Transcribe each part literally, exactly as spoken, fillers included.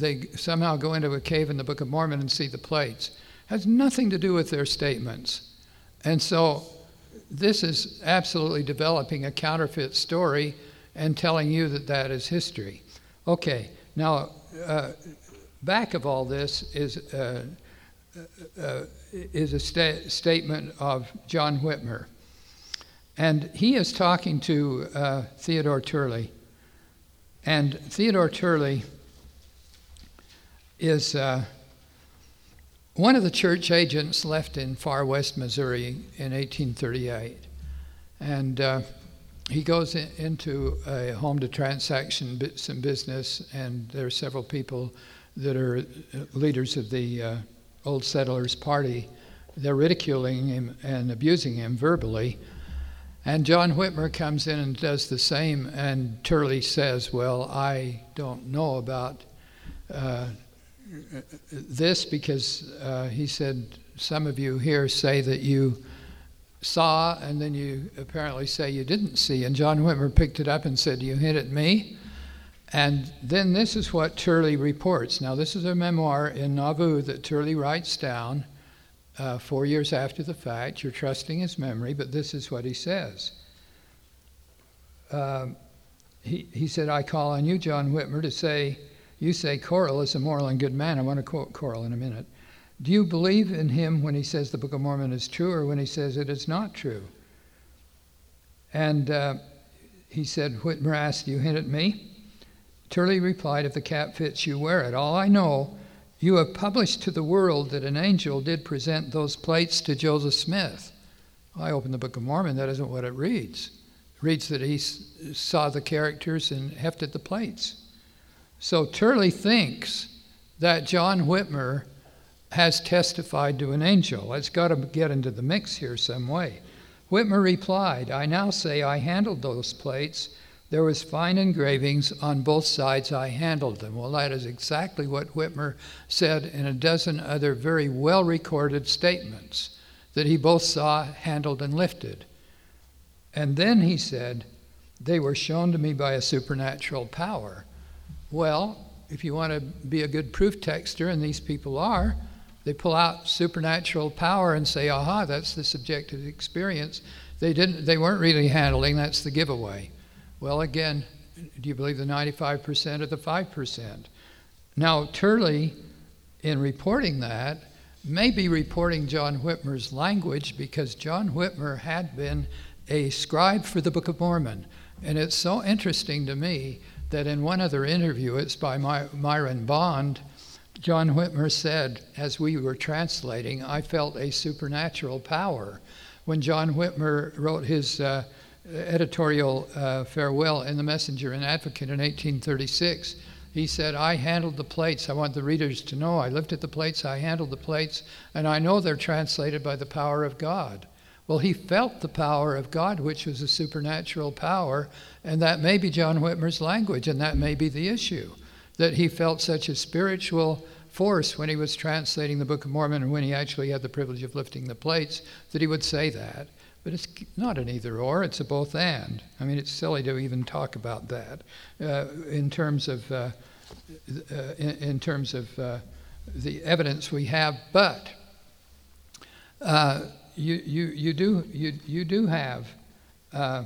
they somehow go into a cave in the Book of Mormon and see the plates. It has nothing to do with their statements. And so this is absolutely developing a counterfeit story and telling you that that is history. Okay, now uh, back of all this is uh, uh, is a sta- statement of John Whitmer. And he is talking to uh, Theodore Turley. And Theodore Turley is uh, one of the church agents left in far west Missouri in eighteen thirty-eight. And uh, he goes in, into a home to transaction some business, and there are several people that are leaders of the uh, Old Settlers Party. They're ridiculing him and abusing him verbally. And John Whitmer comes in and does the same, and Turley says, well, I don't know about uh, this because uh, he said, some of you here say that you saw, and then you apparently say you didn't see. And John Whitmer picked it up and said, you hit at me? And then this is what Turley reports. Now, this is a memoir in Nauvoo that Turley writes down uh, four years after the fact. You're trusting his memory, but this is what he says. Uh, he, he said, I call on you, John Whitmer, to say, you say Corll is a moral and good man. I want to quote Corll in a minute. Do you believe in him when he says the Book of Mormon is true or when he says it is not true? And uh, he said, Whitmer asked, you hint at me? Turley replied, if the cap fits you, wear it. All I know, you have published to the world that an angel did present those plates to Joseph Smith. I opened the Book of Mormon, that isn't what it reads. It reads that he s- saw the characters and hefted the plates. So Turley thinks that John Whitmer has testified to an angel. It's got to get into the mix here some way. Whitmer replied, I now say I handled those plates. There was fine engravings on both sides. I handled them. Well, that is exactly what Whitmer said in a dozen other very well-recorded statements, that he both saw, handled, and lifted. And then he said, they were shown to me by a supernatural power. Well, if you want to be a good proof texter, and these people are, they pull out supernatural power and say, aha, that's the subjective experience. They didn't. They weren't really handling, that's the giveaway. Well, again, do you believe the ninety-five percent or the five percent? Now, Turley, in reporting that, may be reporting John Whitmer's language because John Whitmer had been a scribe for the Book of Mormon. And it's so interesting to me that in one other interview, it's by My- Myron Bond, John Whitmer said, as we were translating, I felt a supernatural power. When John Whitmer wrote his uh, editorial uh, farewell in the Messenger and Advocate in eighteen thirty-six, he said, I handled the plates. I want the readers to know I lifted the plates, I handled the plates, and I know they're translated by the power of God. Well, he felt the power of God, which was a supernatural power, and that may be John Whitmer's language, and that may be the issue, that he felt such a spiritual force when he was translating the Book of Mormon and when he actually had the privilege of lifting the plates, that he would say that. But it's not an either or, it's a both and. I mean, it's silly to even talk about that uh, in terms of uh, uh, in, in terms of uh, the evidence we have. But uh, you you you do you you do have uh,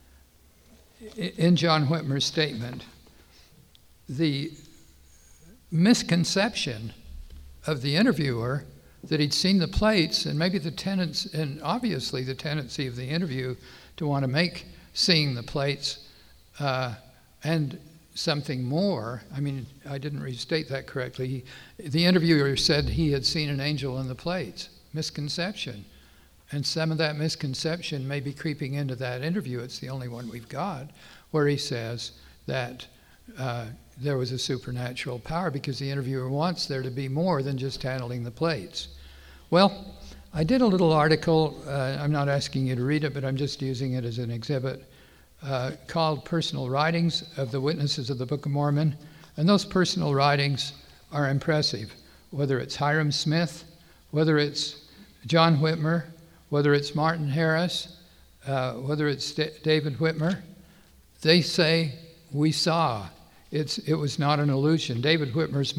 in John Whitmer's statement the misconception of the interviewer that he'd seen the plates, and maybe the tendency, and obviously the tendency of the interview to want to make seeing the plates uh, and something more. I mean, I didn't restate that correctly. He, the interviewer said he had seen an angel in the plates. Misconception. And some of that misconception may be creeping into that interview. It's the only one we've got, where he says that uh, there was a supernatural power because the interviewer wants there to be more than just handling the plates. Well, I did a little article, uh, I'm not asking you to read it, but I'm just using it as an exhibit, uh, called Personal Writings of the Witnesses of the Book of Mormon. And those personal writings are impressive, whether it's Hiram Smith, whether it's John Whitmer, whether it's Martin Harris, uh, whether it's D- David Whitmer. They say, we saw. It's, it was not an illusion. David Whitmer's